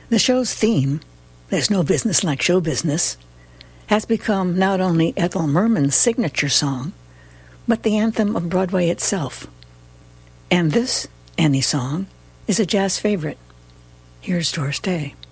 The show's theme, "There's No Business Like Show Business," has become not only Ethel Merman's signature song, but the anthem of Broadway itself. And this Annie song is a jazz favorite. Here's Doris Day.